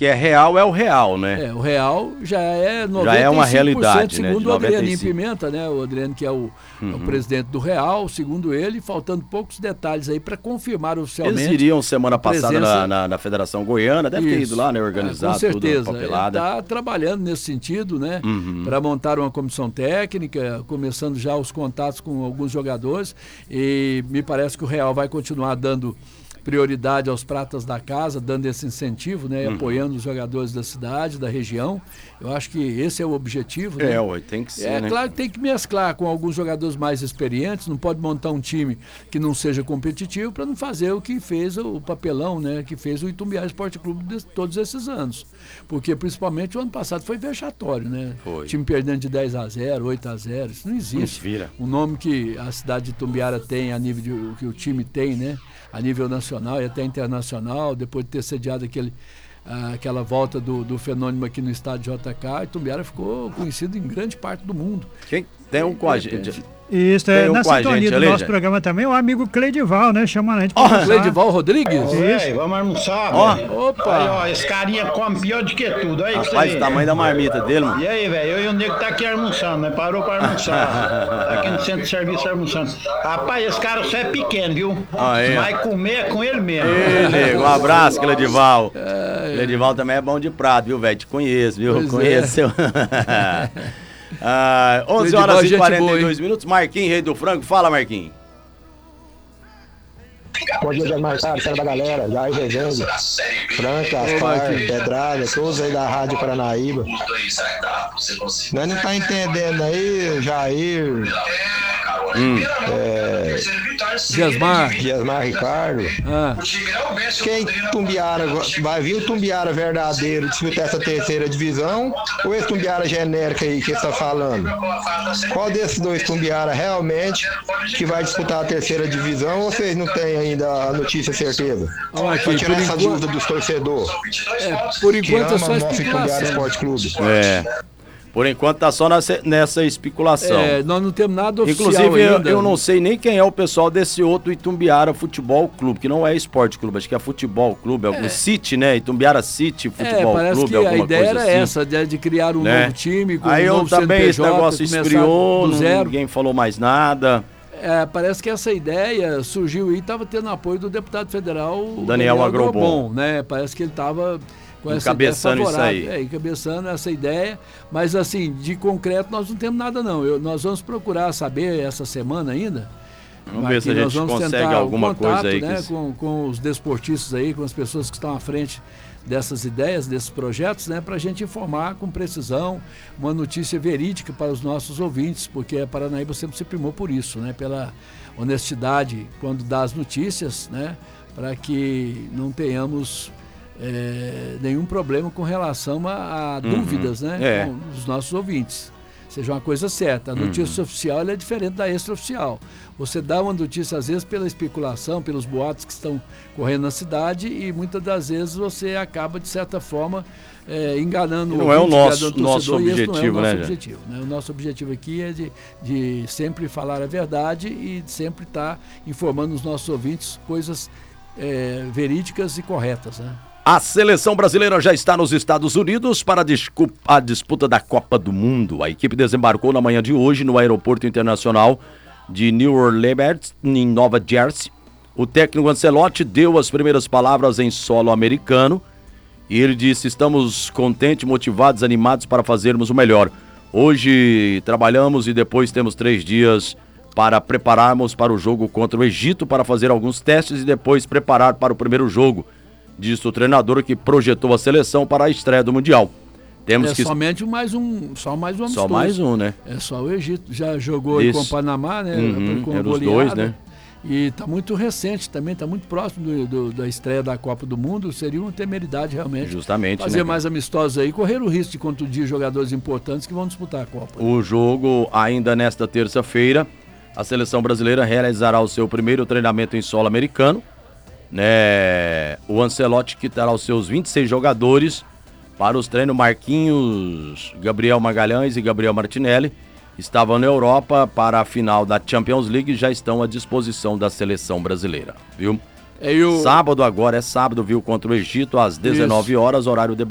que é real é o real, né? O real já é 95%, já é uma realidade, segundo né? o Adrianinho Pimenta, né? O Adriano que é o presidente do Real, segundo ele, faltando poucos detalhes aí para confirmar oficialmente. Eles iriam semana passada na Federação Goiana, deve ter ido lá, né? Organizar com certeza. tudo, papelada. Está trabalhando nesse sentido, né? Para montar uma comissão técnica, começando já os contatos com alguns jogadores, e me parece que o Real vai continuar dando prioridade aos pratas da casa, dando esse incentivo, né, apoiando os jogadores da cidade, da região. Eu acho que esse é o objetivo, né? Tem que ser, né? Claro que tem que mesclar com alguns jogadores mais experientes, não pode montar um time que não seja competitivo para não fazer o que fez o papelão, né, que fez o Itumbiara Esporte Clube de todos esses anos. Porque principalmente o ano passado foi vexatório, né? Foi. O time perdendo de 10-0, 8-0, isso não existe. O nome que a cidade de Itumbiara tem a nível que o time tem, né? A nível nacional e até internacional, depois de ter sediado aquela volta do fenômeno aqui no estádio JK, Itumbiara ficou conhecido em grande parte do mundo. Quem tem um com a gente? Isso, na sintonia do nosso programa também, o amigo Cleidival, né? Chama a gente pra almoçar. Cleidival Rodrigues? Isso. Vamos almoçar, Opa! Aí, esse carinha come pior do que tudo. Aí, rapaz, o tamanho da marmita dele, mano. E aí, velho, eu e o nego tá aqui almoçando, né? Parou pra almoçar. Tá aqui no centro de serviço almoçando. Rapaz, esse cara só é pequeno, viu? Vai comer com ele mesmo. Ei, nego, um abraço, Cleidival. Cleidival também é bom de prato, viu, velho? Te conheço, viu? Conheço. 11 horas e 42 minutos. Marquinhos, rei do frango. Fala, Marquinhos. Bom dia, Marcado, cara da galera, Jair Rezende, Franca, Aspar, Pedrada, todos aí da Rádio Paranaíba. Nós não tá entendendo aí, Jair, Giasmar Ricardo. Quem Tumbiara, vai vir o Tumbiara verdadeiro disputar essa terceira divisão ou esse Tumbiara genérico aí que você tá falando? Qual desses dois Tumbiara realmente que vai disputar a terceira divisão ou vocês não têm ainda a notícia certeza? Pra tirar essa dúvida dos torcedores. Por enquanto é só especulação. Esporte Clube. Por enquanto tá só nessa especulação. Nós não temos nada oficial. Inclusive, ainda. eu não sei nem quem é o pessoal desse outro Itumbiara Futebol Clube, que não é Esporte Clube, acho que é Futebol Clube, algum City, né? Itumbiara City Futebol Clube, alguma coisa assim. A ideia era essa, de criar um novo time, com aí um novo também CNPJ, esse negócio esfriou, do zero. Ninguém falou mais nada. Parece que essa ideia surgiu e estava tendo apoio do deputado federal Daniel Agrobon, né? Parece que ele estava encabeçando isso aí. Encabeçando essa ideia, mas assim, de concreto nós não temos nada não. Nós vamos procurar saber essa semana ainda. Vamos ver se a gente consegue alguma coisa aí. Né, com os desportistas aí, com as pessoas que estão à frente dessas ideias, desses projetos, né, para a gente informar com precisão, uma notícia verídica para os nossos ouvintes, porque a Paranaíba sempre se primou por isso, né, pela honestidade quando dá as notícias, né, para que não tenhamos nenhum problema com relação a dúvidas, né, com os nossos ouvintes. Seja uma coisa certa, a notícia oficial ela é diferente da extraoficial. Você dá uma notícia às vezes pela especulação, pelos boatos que estão correndo na cidade e muitas das vezes você acaba de certa forma enganando não o nosso objetivo, né? O nosso objetivo aqui é de sempre falar a verdade e de sempre estar informando os nossos ouvintes coisas verídicas e corretas, né? A seleção brasileira já está nos Estados Unidos para a disputa da Copa do Mundo. A equipe desembarcou na manhã de hoje no Aeroporto Internacional de New Orleans, em Nova Jersey. O técnico Ancelotti deu as primeiras palavras em solo americano e ele disse: estamos contentes, motivados, animados para fazermos o melhor. Hoje trabalhamos e depois temos 3 dias para prepararmos para o jogo contra o Egito, para fazer alguns testes e depois preparar para o primeiro jogo, disse o treinador que projetou a seleção para a estreia do Mundial. Somente mais um amistoso. Só mais um, né? É só o Egito. Já jogou aí com o Panamá, né? Com os dois, né? E está muito recente também, está muito próximo da estreia da Copa do Mundo. Seria uma temeridade realmente. Justamente, fazer mais amistosos aí, correr o risco de contundir jogadores importantes que vão disputar a Copa. O jogo ainda nesta terça-feira, a seleção brasileira realizará o seu primeiro treinamento em solo americano, né? O Ancelotti que terá os seus 26 jogadores para os treinos. Marquinhos, Gabriel Magalhães e Gabriel Martinelli estavam na Europa para a final da Champions League e já estão à disposição da seleção brasileira, viu? Sábado agora, viu, contra o Egito às 19 horas, horário de